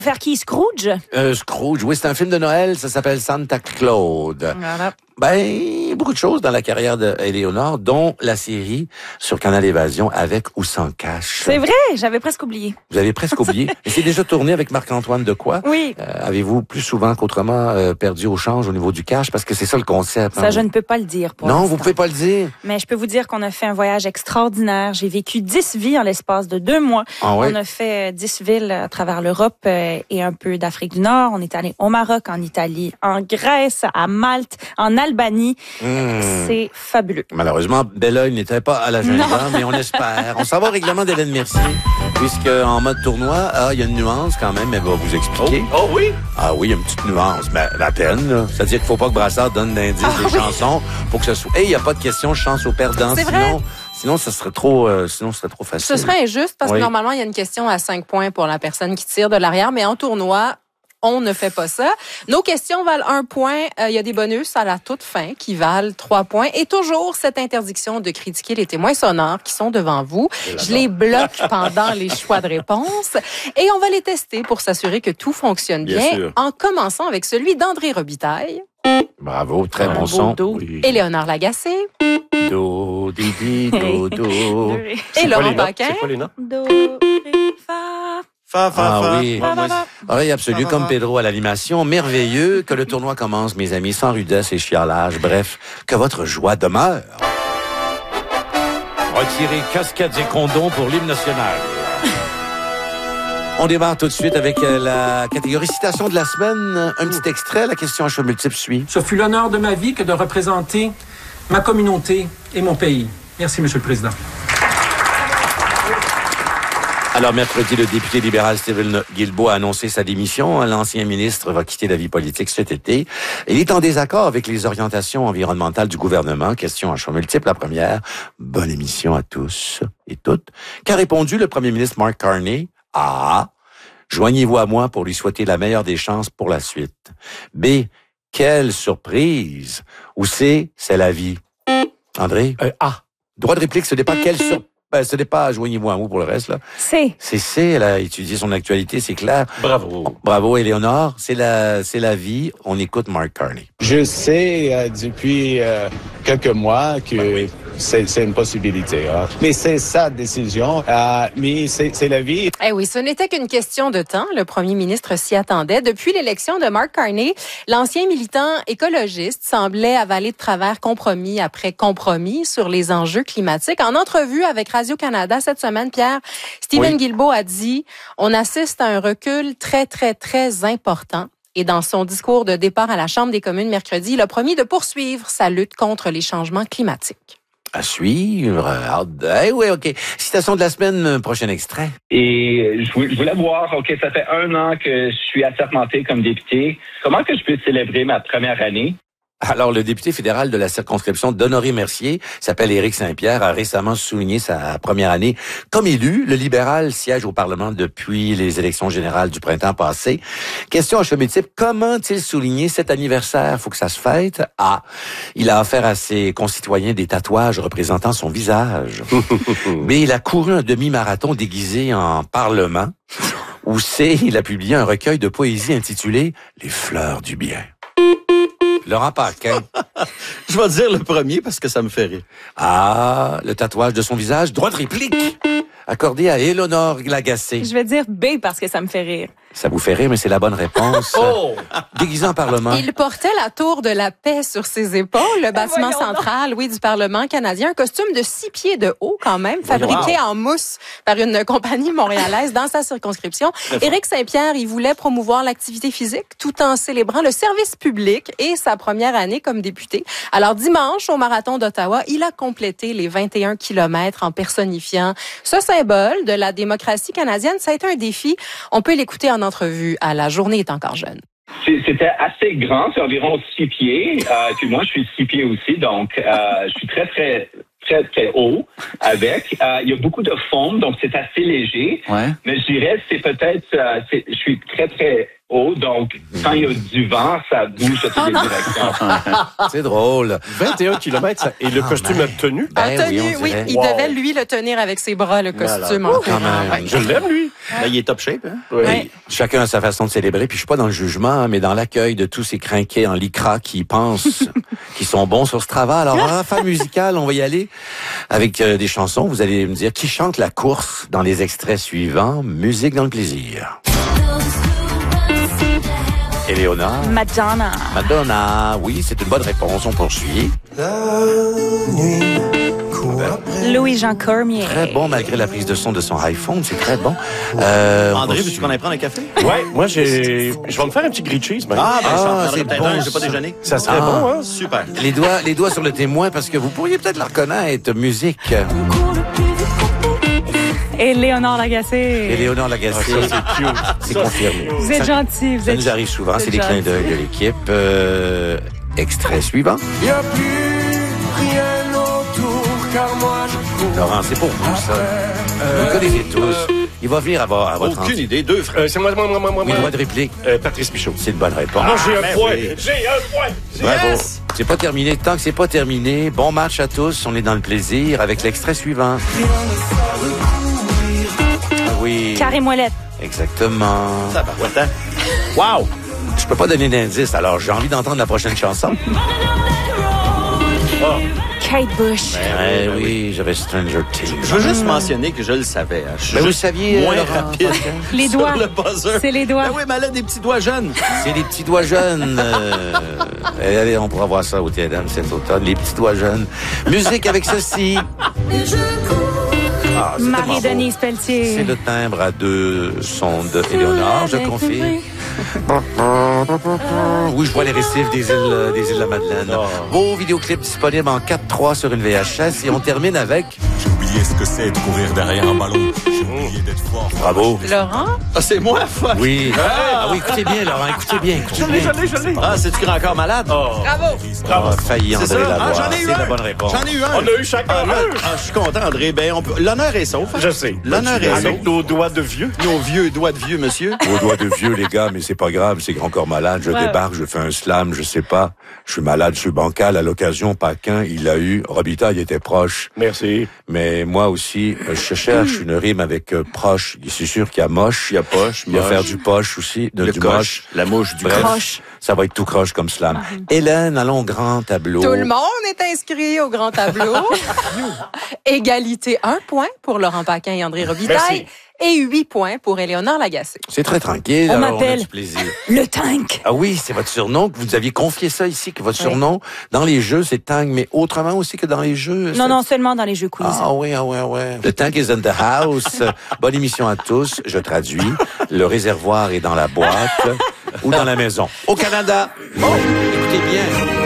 Faire qui, Scrooge? Scrooge, oui, c'est un film de Noël, ça s'appelle Santa Claude. Voilà. Ben, beaucoup de choses dans la carrière d'Éléonore, dont la série sur Canal Évasion, Avec ou sans cash. C'est vrai, j'avais presque oublié. Vous avez presque oublié. Et c'est déjà tourné avec Marc-Antoine Decoy. Oui. Avez-vous plus souvent qu'autrement perdu au change au niveau du cash? Parce que c'est ça le concept. Ça, je ne peux pas le dire pour Non, l'instant. vous pouvez pas le dire. Mais je peux vous dire qu'on a fait un voyage extraordinaire. J'ai vécu 10 vies en l'espace de 2 mois. Ah ouais? On a fait 10 villes à travers l'Europe et un peu d'Afrique du Nord. On est allé au Maroc, en Italie, en Grèce, à Malte, en Albanie. C'est fabuleux. Malheureusement, Belleuil n'était pas à l'agenda, mais on espère. On s'en va au règlement d'Hélène Mercier, puisque en mode tournoi, il y a une nuance quand même, elle va vous expliquer. Oh oui? Ah oui, il y a une petite nuance, mais à peine, là. C'est-à-dire qu'il faut pas que Brassard donne d'indices des chansons pour que ce soit... il y a pas de question chance au perdant, C'est vrai. Sinon, ça serait trop, facile. Ce serait injuste parce que normalement, il y a une question à 5 points pour la personne qui tire de l'arrière, mais en tournoi, on ne fait pas ça. Nos questions valent 1 point. Il y a des bonus à la toute fin qui valent 3 points. Et toujours cette interdiction de critiquer les témoins sonores qui sont devant vous. Je les bloque pendant les choix de réponse. Et on va les tester pour s'assurer que tout fonctionne bien en commençant avec celui d'André Robitaille. Bravo, très bon son. Oui. Éléonore Lagacé. Do, di, di, do, do. Et Laurent Paquin. C'est quoi les notes? Do, ré, fa. Fa. Oui. Oreille absolue comme Pedro à l'animation. Merveilleux que le tournoi commence, mes amis, sans rudesse et chialage. Bref, que votre joie demeure. Retirez casquettes et condoms pour l'hymne national. On démarre tout de suite avec la catégorie citation de la semaine. Un petit extrait, la question à choix multiple suit. Ce fut l'honneur de ma vie que de représenter ma communauté et mon pays. Merci, Monsieur le Président. Alors, mercredi, le député libéral Stephen Guilbeault a annoncé sa démission. L'ancien ministre va quitter la vie politique cet été. Il est en désaccord avec les orientations environnementales du gouvernement. Question à choix multiple. La première, bonne émission à tous et toutes. Qu'a répondu le premier ministre Mark Carney? A. Joignez-vous à moi pour lui souhaiter la meilleure des chances pour la suite. B. Quelle surprise. Ou C. C'est la vie. André? A. Droit de réplique, ce n'est pas quelle surprise. Ce n'est pas joignez-vous à moi pour le reste, là. C'est C'est elle a étudié son actualité, c'est clair. Bravo. Bravo, Éléonore. C'est la vie. On écoute Mark Carney. Je sais depuis quelques mois que c'est une possibilité. Hein. Mais c'est sa décision. Mais c'est la vie. Eh oui, ce n'était qu'une question de temps. Le premier ministre s'y attendait. Depuis l'élection de Mark Carney, l'ancien militant écologiste semblait avaler de travers compromis après compromis sur les enjeux climatiques. En entrevue avec Radio-Canada cette semaine, Pierre, Stephen Guilbeault a dit « On assiste à un recul très, très, très important. » Et dans son discours de départ à la Chambre des communes mercredi, il a promis de poursuivre sa lutte contre les changements climatiques. À suivre. Oui, OK. Citation de la semaine, prochain extrait. Et je voulais voir, OK, ça fait 1 an que je suis assermenté comme député. Comment que je peux célébrer ma première année? Alors, le député fédéral de la circonscription d'Honoré-Mercier, s'appelle Éric Saint-Pierre, a récemment souligné sa première année. Comme élu, le libéral siège au Parlement depuis les élections générales du printemps passé. Question à choix multiple, comment a-t-il souligné cet anniversaire? Faut que ça se fête. A. Il a offert à ses concitoyens des tatouages représentant son visage. B. Il a couru un demi-marathon déguisé en Parlement. Ou C. Il a publié un recueil de poésie intitulé « Les fleurs du bien ». Laurent Paquin. Je vais dire le premier parce que ça me fait rire. Ah, le tatouage de son visage. Droit de réplique. Accordé à Éléonore Lagacé. Je vais dire B parce que ça me fait rire. Ça vous fait rire, mais c'est la bonne réponse. Oh! Déguisé en Parlement. Il portait la tour de la paix sur ses épaules, le bâtiment central, du Parlement canadien. Un costume de 6 pieds de haut, quand même, fabriqué en mousse par une compagnie montréalaise dans sa circonscription. Éric Saint-Pierre, il voulait promouvoir l'activité physique tout en célébrant le service public et sa première année comme député. Alors, dimanche, au Marathon d'Ottawa, il a complété les 21 kilomètres en personnifiant ce symbole de la démocratie canadienne. Ça a été un défi. On peut l'écouter en entrevue à La Journée est encore jeune. C'était assez grand, c'est environ 6 pieds. Puis moi, je suis 6 pieds aussi, donc je suis très, très, très, très haut avec. Il y a beaucoup de forme, donc c'est assez léger. Ouais. Mais je dirais, c'est peut-être, je suis très, très haut, donc quand il y a du vent, ça bouge dans toutes les directions. C'est drôle. 21 km, et le costume a tenu. Oui, il devait, lui, le tenir avec ses bras, le costume. Quand même. Je l'aime, lui. Ben, il est top shape, hein? Oui. Chacun a sa façon de célébrer, puis je suis pas dans le jugement, mais dans l'accueil de tous ces crinqués en lycra qui pensent qu'ils sont bons sur Strava. Alors, en fin musicale, on va y aller avec des chansons. Vous allez me dire qui chante la course dans les extraits suivants. Musique dans le plaisir. Éléonore. Madonna. Oui, c'est une bonne réponse. On poursuit. Louis-Jean Cormier. Très bon, malgré la prise de son de son iPhone. C'est très bon. André, veux-tu qu'on aille prendre un café? Ouais, moi, je vais me faire un petit grilled cheese. Même. C'est bon, bon. J'ai pas déjeuné. Ça serait bon, hein? Super. Les doigts sur le témoin, parce que vous pourriez peut-être la reconnaître. Musique. Éléonore Lagacé. Éléonore Lagacé. C'est cute. C'est confirmé. Vous êtes gentil. Ça nous arrive souvent. C'est des clins d'œil de l'équipe. Extrait suivant. Il n'y a plus rien autour, car moi je cours. Laurent, c'est pour vous, ça. Vous le connaissez tous. Il va venir à votre Aucune idée. Deux frères. C'est moi. Oui, droit de réplique. Patrice Michaud. C'est une bonne réponse. Ah, j'ai un point. Oui. J'ai un point. Bravo. Yes! C'est pas terminé. Tant que c'est pas terminé, bon match à tous. On est dans le plaisir avec l'extrait suivant. Oui. Carré Moellette. Exactement. Ça va, attends. Wow! Je peux pas donner d'indice, alors j'ai envie d'entendre la prochaine chanson. Kate Bush. Oui, j'avais Stranger Things. Je veux juste mentionner que je le savais. Hein. Je suis Mais vous juste saviez, moins Laurent. rapide. Les sur doigts. le buzzer. C'est les doigts. Ben oui, mais elle a des petits doigts jeunes. C'est les petits doigts jeunes. Allez, on pourra voir ça au Théâtre cet automne. Les petits doigts jeunes. Musique avec ceci. Ah, c'est Marie-Denise Pelletier. C'est le timbre à deux sons de Éléonore, je confirme. Oui, je vois les récifs des îles de la Madeleine. Beau vidéoclip disponible en 4:3 sur une VHS et on termine avec... J'ai oublié ce que c'est de courir derrière un ballon. J'ai oublié d'être fort. Bravo. Laurent? Ah, c'est moi, fuck. Oui. Ah oui, écoutez bien, Laurent, écoutez bien. Je l'ai. Ah, c'est-tu qui est encore malade? Bravo! Ah, failli, C'est André ça? Lavoie. Ah, j'en ai eu C'est un. la bonne réponse. J'en ai eu un. On a eu chacun un. Je suis content, André. Ben, l'honneur est sauf. Je sais. L'honneur est Avec sauf. nos doigts de vieux. Nos vieux doigts de vieux, monsieur. Vos doigts de vieux, les gars, mais c'est pas grave, c'est grand corps malade. Je débarque, je fais un slam, je sais pas. Je suis malade, je suis bancal. À l'occasion, Paquin, il l'a eu. Robitaille était proche. Merci. Mais moi aussi, je cherche une rime avec proche. C'est sûr qu'il y a moche. Il y a poche, Il y a moche. faire du poche aussi, Le du coche, moche. la mouche, du Bref, Croche. ça va être tout croche comme slam. Hélène, allons au grand tableau. Tout le monde est inscrit au grand tableau. Égalité, 1 point pour Laurent Paquin et André Robitaille. Merci. Et 8 points pour Éléonore Lagacé. C'est très tranquille. On alors m'appelle. a du plaisir. Le tank. Ah oui, c'est votre surnom, que vous aviez confié ça ici, que votre surnom, dans les jeux, c'est Tang, mais autrement aussi que dans les jeux. Non, seulement dans les jeux quiz. Ah oui. Le tank is in the house. Bonne émission à tous. Je traduis. Le réservoir est dans la boîte ou dans la maison. Au Canada. Oh, écoutez bien.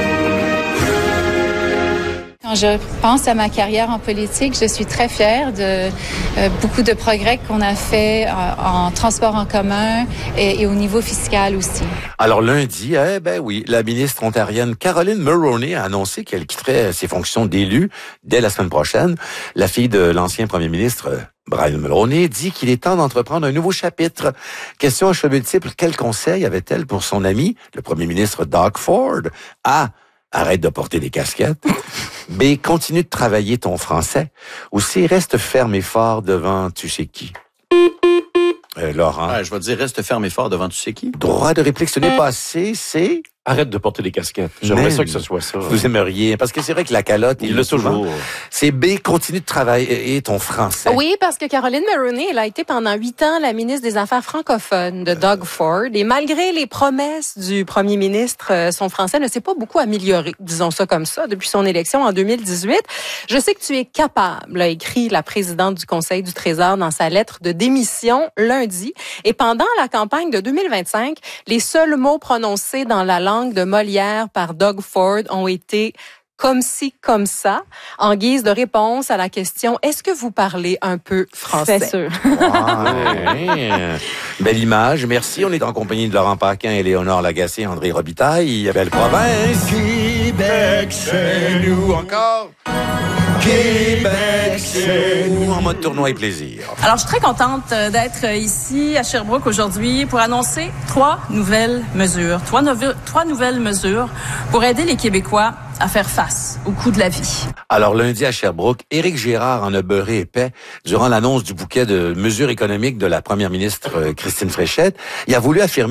Quand je pense à ma carrière en politique, je suis très fière de beaucoup de progrès qu'on a fait en transport en commun et au niveau fiscal aussi. Alors lundi, la ministre ontarienne Caroline Mulroney a annoncé qu'elle quitterait ses fonctions d'élue dès la semaine prochaine. La fille de l'ancien premier ministre Brian Mulroney dit qu'il est temps d'entreprendre un nouveau chapitre. Question à cheveux multiples, quel conseil avait-elle pour son ami, le premier ministre Doug Ford? A. Arrête de porter des casquettes. B. Continue de travailler ton français. Ou C. Reste ferme et fort devant tu sais qui. Laurent. Je vais te dire, reste ferme et fort devant tu sais qui. Droit de réplique, ce n'est pas C, c'est... Arrête de porter des casquettes. J'aimerais ça que ce soit ça. Vous aimeriez, parce que c'est vrai que la calotte, Il l'a toujours. C'est B, continue de travailler ton français. Oui, parce que Caroline Mulroney, elle a été pendant 8 ans la ministre des Affaires francophones de Doug Ford. Et malgré les promesses du premier ministre, son français ne s'est pas beaucoup amélioré, disons ça comme ça, depuis son élection en 2018. Je sais que tu es capable, a écrit la présidente du Conseil du Trésor dans sa lettre de démission lundi. Et pendant la campagne de 2025, les seuls mots prononcés dans la langue de Molière par Doug Ford ont été comme ci, comme ça, en guise de réponse à la question « Est-ce que vous parlez un peu français? » C'est sûr. Ouais. Belle image, merci. On est en compagnie de Laurent Paquin, Éléonore Lagacé, André Robitaille. Belle province. Québec, c'est nous. Encore. Québec, c'est nous en mode tournoi et plaisir. Alors, je suis très contente d'être ici à Sherbrooke aujourd'hui pour annoncer 3 nouvelles mesures. 3 nouvelles mesures pour aider les Québécois à faire face au coût de la vie. Alors, lundi à Sherbrooke, Éric Girard en a beurré épais durant l'annonce du bouquet de mesures économiques de la première ministre Christine Fréchette. Il a voulu affirmer